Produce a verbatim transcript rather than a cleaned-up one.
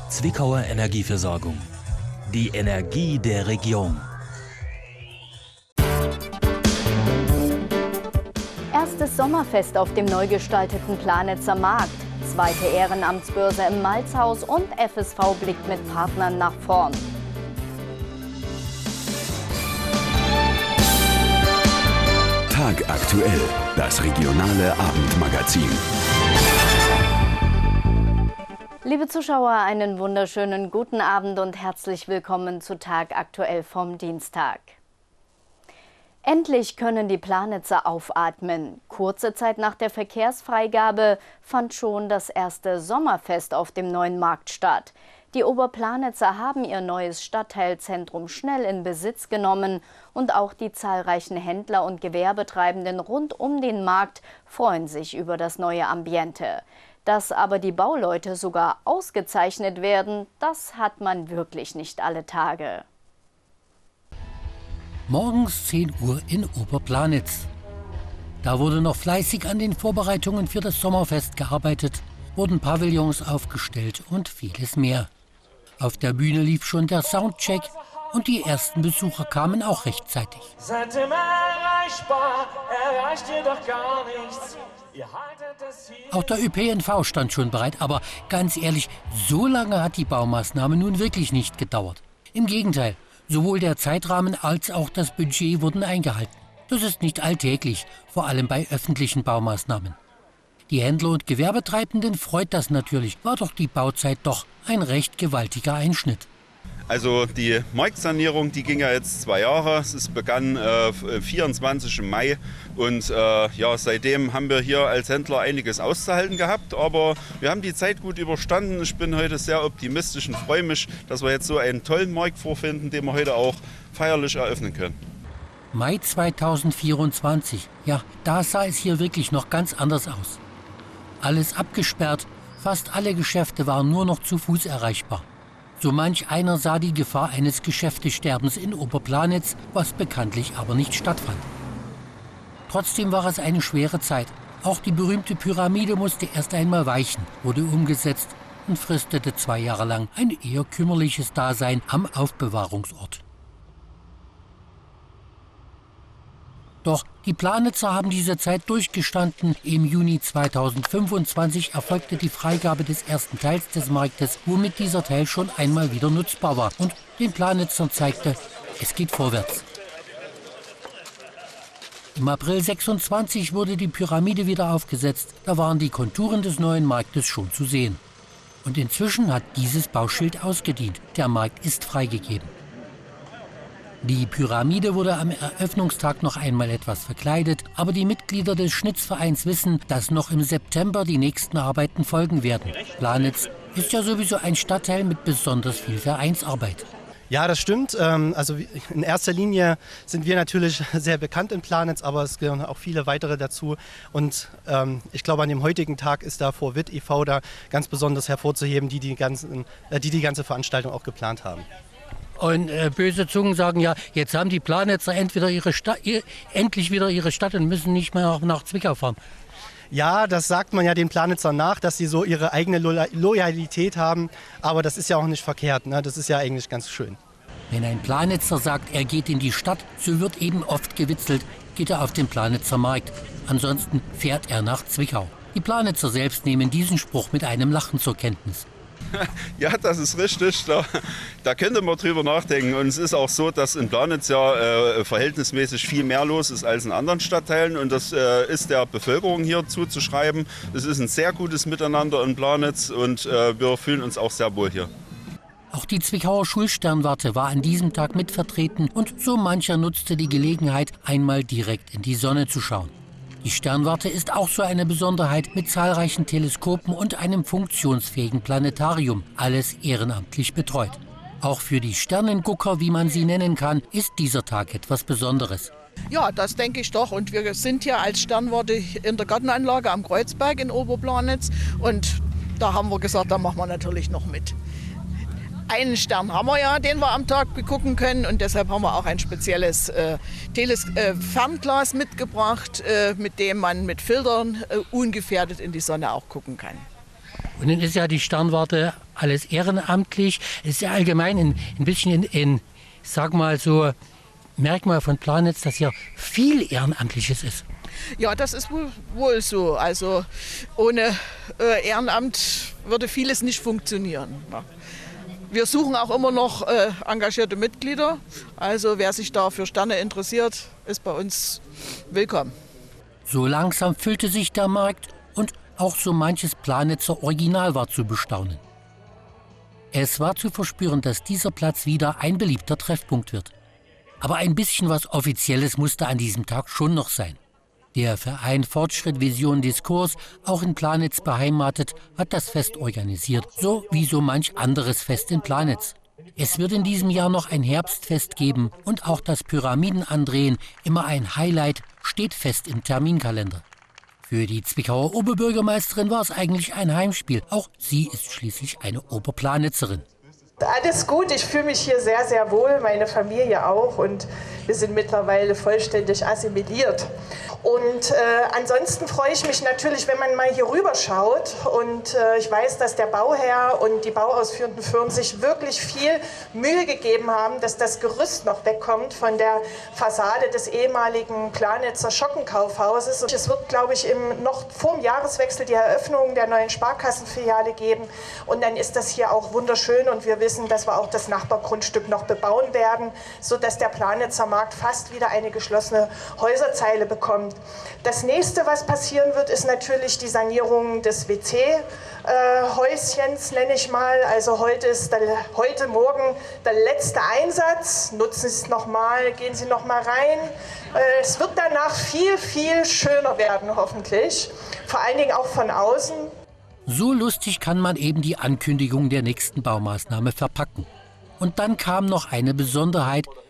Zwickauer Energieversorgung. Die Energie der Region. Erstes Sommerfest auf dem neu gestalteten Planitzer Markt. Zweite Ehrenamtsbörse im Malzhaus und F S V blickt mit Partnern nach vorn. Tagaktuell, das regionale Abendmagazin. Liebe Zuschauer, einen wunderschönen guten Abend und herzlich willkommen zu Tagaktuell vom Dienstag. Endlich können die Planitzer aufatmen. Kurze Zeit nach der Verkehrsfreigabe fand schon das erste Sommerfest auf dem neuen Markt statt. Die Oberplanitzer haben ihr neues Stadtteilzentrum schnell in Besitz genommen und auch die zahlreichen Händler und Gewerbetreibenden rund um den Markt freuen sich über das neue Ambiente. Dass aber die Bauleute sogar ausgezeichnet werden, das hat man wirklich nicht alle Tage. Morgens zehn Uhr in Oberplanitz. Da wurde noch fleißig an den Vorbereitungen für das Sommerfest gearbeitet, wurden Pavillons aufgestellt und vieles mehr. Auf der Bühne lief schon der Soundcheck und die ersten Besucher kamen auch rechtzeitig. Seitdem erreichbar, erreicht ihr doch gar nichts. Ihr haltet es hier. Auch der Ö P N V stand schon bereit, aber ganz ehrlich, so lange hat die Baumaßnahme nun wirklich nicht gedauert. Im Gegenteil, sowohl der Zeitrahmen als auch das Budget wurden eingehalten. Das ist nicht alltäglich, vor allem bei öffentlichen Baumaßnahmen. Die Händler und Gewerbetreibenden freut das natürlich, war doch die Bauzeit doch ein recht gewaltiger Einschnitt. Also die Marktsanierung, die ging ja jetzt zwei Jahre. Es begann äh, vierundzwanzigsten Mai und äh, ja, seitdem haben wir hier als Händler einiges auszuhalten gehabt. Aber wir haben die Zeit gut überstanden. Ich bin heute sehr optimistisch und freue mich, dass wir jetzt so einen tollen Markt vorfinden, den wir heute auch feierlich eröffnen können. Mai zweitausendvierundzwanzig, ja, da sah es hier wirklich noch ganz anders aus. Alles abgesperrt, fast alle Geschäfte waren nur noch zu Fuß erreichbar. So manch einer sah die Gefahr eines Geschäftesterbens in Oberplanitz, was bekanntlich aber nicht stattfand. Trotzdem war es eine schwere Zeit. Auch die berühmte Pyramide musste erst einmal weichen, wurde umgesetzt und fristete zwei Jahre lang ein eher kümmerliches Dasein am Aufbewahrungsort. Doch die Planitzer haben diese Zeit durchgestanden. Im Juni zweitausendfünfundzwanzig erfolgte die Freigabe des ersten Teils des Marktes, womit dieser Teil schon einmal wieder nutzbar war und den Planitzern zeigte, es geht vorwärts. Im April sechsundzwanzig wurde die Pyramide wieder aufgesetzt. Da waren die Konturen des neuen Marktes schon zu sehen. Und inzwischen hat dieses Bauschild ausgedient. Der Markt ist freigegeben. Die Pyramide wurde am Eröffnungstag noch einmal etwas verkleidet, aber die Mitglieder des Schnitzvereins wissen, dass noch im September die nächsten Arbeiten folgen werden. Planitz ist ja sowieso ein Stadtteil mit besonders viel Vereinsarbeit. Ja, das stimmt. Also in erster Linie sind wir natürlich sehr bekannt in Planitz, aber es gehören auch viele weitere dazu. Und ähm, ich glaube, an dem heutigen Tag ist da vor Witt e V da ganz besonders hervorzuheben, die die, ganzen, äh, die die ganze Veranstaltung auch geplant haben. Und äh, böse Zungen sagen ja, jetzt haben die Planitzer entweder ihre Stadt, ihr, endlich wieder ihre Stadt und müssen nicht mehr nach, nach Zwickau fahren. Ja, das sagt man ja den Planitzern nach, dass sie so ihre eigene Lo- Loyalität haben. Aber das ist ja auch nicht verkehrt, ne? Das ist ja eigentlich ganz schön. Wenn ein Planitzer sagt, er geht in die Stadt, so wird eben oft gewitzelt, geht er auf den Planitzer Markt. Ansonsten fährt er nach Zwickau. Die Planitzer selbst nehmen diesen Spruch mit einem Lachen zur Kenntnis. Ja, das ist richtig. Da, da könnte man drüber nachdenken. Und es ist auch so, dass in Planitz ja äh, verhältnismäßig viel mehr los ist als in anderen Stadtteilen. Und das äh, ist der Bevölkerung hier zuzuschreiben. Es ist ein sehr gutes Miteinander in Planitz und äh, wir fühlen uns auch sehr wohl hier. Auch die Zwickauer Schulsternwarte war an diesem Tag mitvertreten und so mancher nutzte die Gelegenheit, einmal direkt in die Sonne zu schauen. Die Sternwarte ist auch so eine Besonderheit mit zahlreichen Teleskopen und einem funktionsfähigen Planetarium, alles ehrenamtlich betreut. Auch für die Sternengucker, wie man sie nennen kann, ist dieser Tag etwas Besonderes. Ja, das denke ich doch. Und wir sind hier als Sternwarte in der Gartenanlage am Kreuzberg in Oberplanitz. Und da haben wir gesagt, da machen wir natürlich noch mit. Einen Stern haben wir ja, den wir am Tag begucken können und deshalb haben wir auch ein spezielles äh, Teles äh, Fernglas mitgebracht, äh, mit dem man mit Filtern äh, ungefährdet in die Sonne auch gucken kann. Und dann ist ja die Sternwarte alles ehrenamtlich. Es ist ja allgemein ein, ein bisschen ein, ein, sag mal so, Merkmal von Planitz, dass hier viel Ehrenamtliches ist. Ja, das ist wohl, wohl so. Also ohne äh, Ehrenamt würde vieles nicht funktionieren. Ja. Wir suchen auch immer noch äh, engagierte Mitglieder. Also wer sich da für Sterne interessiert, ist bei uns willkommen. So langsam füllte sich der Markt und auch so manches Planitzer Original war zu bestaunen. Es war zu verspüren, dass dieser Platz wieder ein beliebter Treffpunkt wird. Aber ein bisschen was Offizielles musste an diesem Tag schon noch sein. Der Verein Fortschritt, Vision, Diskurs, auch in Planitz beheimatet, hat das Fest organisiert, so wie so manch anderes Fest in Planitz. Es wird in diesem Jahr noch ein Herbstfest geben und auch das Pyramidenandrehen, immer ein Highlight, steht fest im Terminkalender. Für die Zwickauer Oberbürgermeisterin war es eigentlich ein Heimspiel. Auch sie ist schließlich eine Oberplanitzerin. Alles gut, ich fühle mich hier sehr, sehr wohl, meine Familie auch und wir sind mittlerweile vollständig assimiliert. Und äh, ansonsten freue ich mich natürlich, wenn man mal hier rüber schaut und äh, ich weiß, dass der Bauherr und die bauausführenden Firmen sich wirklich viel Mühe gegeben haben, dass das Gerüst noch wegkommt von der Fassade des ehemaligen Planitzer Schockenkaufhauses. Und es wird, glaube ich, im, noch vor dem Jahreswechsel die Eröffnung der neuen Sparkassenfiliale geben und dann ist das hier auch wunderschön und wir wissen, dass wir auch das Nachbargrundstück noch bebauen werden, sodass der Planitzer Markt fast wieder eine geschlossene Häuserzeile bekommt. Das nächste, was passieren wird, ist natürlich die Sanierung des W C-Häuschens, nenne ich mal. Also heute ist der, heute Morgen der letzte Einsatz. Nutzen Sie es nochmal, gehen Sie nochmal rein. Es wird danach viel, viel schöner werden, hoffentlich. Vor allen Dingen auch von außen. So lustig kann man eben die Ankündigung der nächsten Baumaßnahme verpacken. Und dann kam noch eine Besonderheit,